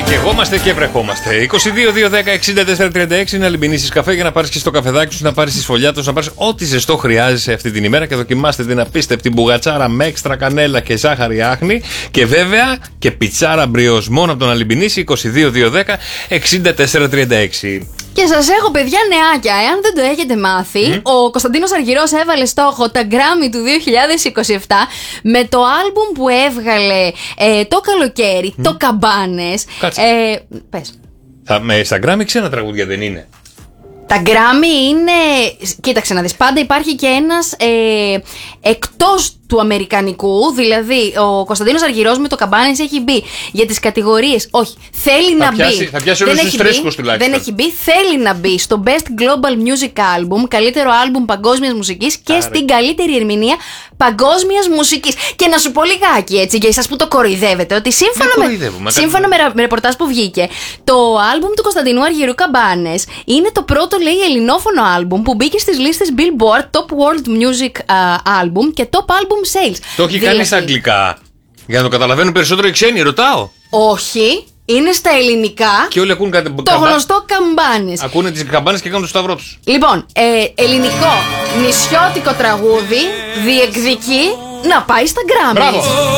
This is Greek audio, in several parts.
Και εγώμαστε και βρεχόμαστε. 22-2-10-64-36 να λιμπινήσεις καφέ για να πάρεις και στο καφεδάκι σου, να πάρεις τη σφολιά του, να πάρεις ό,τι ζεστό χρειάζεσαι αυτή την ημέρα και δοκιμάστε την απίστευτη μπουγατσάρα με έξτρα κανέλα και ζάχαρη άχνη. Και βέβαια και πιτσάρα μπριός μόνο από τον Αλυμπινίση. 22-2-10-64-36. Και σας έχω, παιδιά, νεάκια. Εάν δεν το έχετε μάθει, ο Κωνσταντίνος Αργυρός έβαλε στόχο τα Grammy του 2027 με το άλμπουμ που έβγαλε το καλοκαίρι, το Καμπάνες. Πες. Στα Grammy ξένα τραγούδια δεν είναι? Τα Grammy είναι. Κοίταξε να δεις. Πάντα υπάρχει και ένας εκτός του αμερικανικού. Δηλαδή, ο Κωνσταντίνος Αργυρός με το Καμπάνες έχει μπει για τις κατηγορίες. Όχι, θέλει να μπει. Θα πιάσει όλους τους φρέσκους τουλάχιστον. Δεν έχει μπει. Θέλει να μπει στο Best Global Music Album, καλύτερο άλμπουμ παγκόσμιας μουσικής και στην καλύτερη ερμηνεία παγκόσμιας μουσικής. Και να σου πω λιγάκι έτσι, για εσάς που το κοροϊδεύετε, ότι σύμφωνα με ρεπορτάζ που βγήκε, το άλμπουμ του Κωνσταντινού Αργυρού Καμπάνες είναι το πρώτο, λέει, ελληνόφωνο άλμπουμ που μπήκε στις λίστες Billboard Top World Music Album και Top Album Sales. Το έχει κάνει στα αγγλικά. Για να το καταλαβαίνουν περισσότερο οι ξένοι, ρωτάω. Όχι, είναι στα ελληνικά. Και όλοι ακούν κάτι. Το γνωστό Καμπάνες. Ακούνε τις καμπάνες και κάνουν το σταυρό τους. Λοιπόν, ελληνικό νησιώτικο τραγούδι διεκδικεί να πάει στα Grammy. Μπράβο.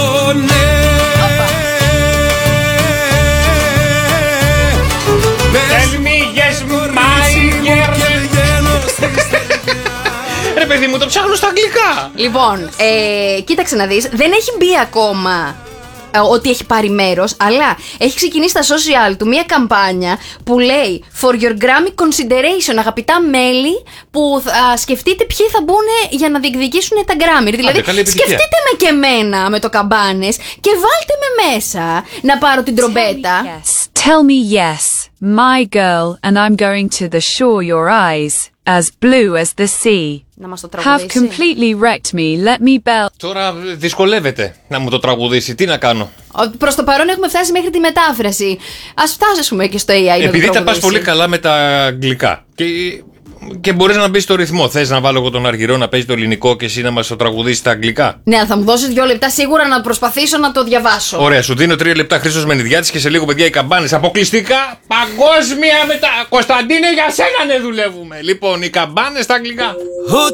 Ρε παιδί μου, το ψάχνω στα αγγλικά. Λοιπόν, κοίταξε να δεις, δεν έχει μπει ακόμα ότι έχει πάρει μέρος, αλλά έχει ξεκινήσει στα social του μια καμπάνια που λέει For your Grammy consideration, αγαπητά μέλη που θα σκεφτείτε ποιοι θα μπουν για να διεκδικήσουν τα Grammy. Δηλαδή, σκεφτείτε με και εμένα με το Καμπάνες και βάλτε με μέσα να πάρω την τρομπέτα. Tell me yes, my girl, and I'm going to the shore your eyes, as blue as the sea. Να μας το τραγουδήσει. Have completely wrecked me, let me bell. Τώρα δυσκολεύεται να μου το τραγουδήσει, τι να κάνω. Προς το παρόν έχουμε φτάσει μέχρι τη μετάφραση. Ας φτάσουμε και στο AI. Επειδή τα πας πολύ καλά με τα αγγλικά και μπορείς να μπεις στο ρυθμό. Θες να βάλω εγώ τον Αργυρό να παίζει το ελληνικό και εσύ να μας το τραγουδήσεις τα αγγλικά? Ναι, θα μου δώσεις 2 λεπτά σίγουρα να προσπαθήσω να το διαβάσω. Ωραία, σου δίνω 3 λεπτά. Χρήστος Μενιδιάτης και σε λίγο, παιδιά, οι καμπάνες. Αποκλειστικά παγκόσμια μετά. Κωνσταντίνε, για σένα ναι δουλεύουμε. Λοιπόν, οι καμπάνες στα αγγλικά.